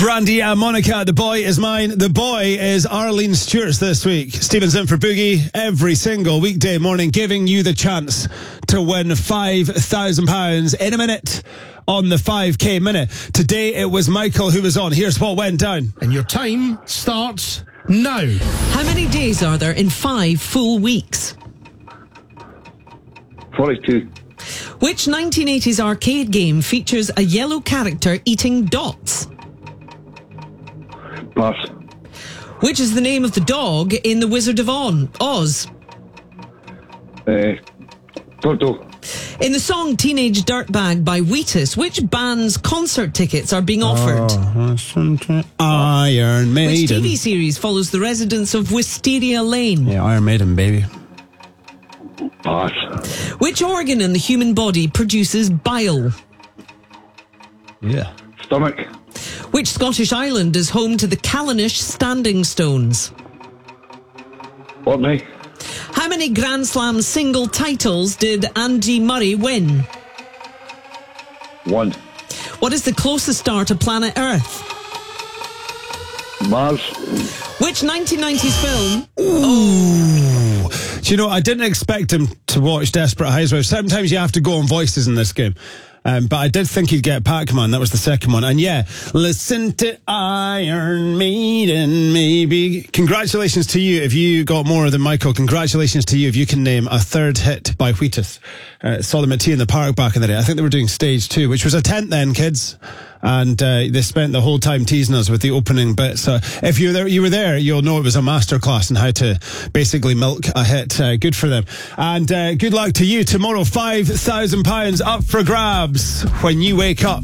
Brandy and Monica, the boy is mine. The boy is Arlene Stewart's this week. Stephen's in for Boogie every single weekday morning, giving you the chance to win £5,000 in a minute on the 5K minute. Today it was Michael who was on. Here's what went down. And your time starts now. How many days are there in 5 full weeks? 42. Which 1980s arcade game features a yellow character eating dots? Pass. Which is the name of the dog in The Wizard of Oz? Toto. In the song Teenage Dirtbag by Wheatus, which band's concert tickets are being offered? Iron Maiden. Which TV series follows the residents of Wisteria Lane? Yeah, Iron Maiden, baby. Pass. Which organ in the human body produces bile? Yeah. Stomach. Which Scottish island is home to the Callanish Standing Stones? Orkney. How many Grand Slam single titles did Andy Murray win? 1. What is the closest star to planet Earth? Mars. Which 1990s film? Ooh. Do you know, I didn't expect him to watch Desperate Housewives. Sometimes you have to go on voices in this game. But I did think he'd get Pac-Man. That was the second one. And yeah, listen to Iron Maiden, maybe. Congratulations to you if you got more than Michael. Congratulations to you if you can name a third hit by Wheatus. Saw them at Tea in the Park back in the day. I think they were doing stage 2, which was a tent then, kids. And they spent the whole time teasing us with the opening bit. So if you were there, you'll know it was a masterclass in how to basically milk a hit. Good for them. And good luck to you tomorrow. £5,000 up for grabs when you wake up.